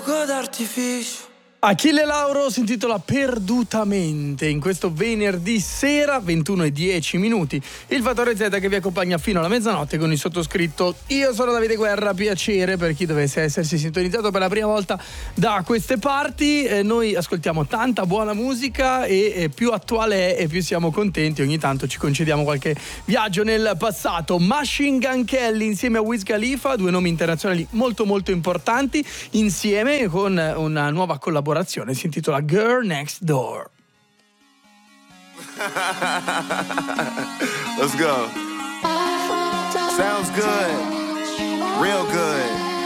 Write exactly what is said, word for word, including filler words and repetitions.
fuoco d'artificio. Achille Lauro si intitola Perdutamente in questo venerdì sera ventuno e dieci minuti. Il Fattore Z che vi accompagna fino alla mezzanotte con il sottoscritto. Io sono Davide Guerra, piacere per chi dovesse essersi sintonizzato per la prima volta da queste parti. Eh, noi ascoltiamo tanta buona musica e eh, più attuale è e più siamo contenti. Ogni tanto ci concediamo qualche viaggio nel passato. Machine Gun Kelly insieme a Wiz Khalifa, due nomi internazionali molto molto importanti, insieme con una nuova collaborazione. Si intitola Girl Next Door. Let's go. Sounds good. Real good.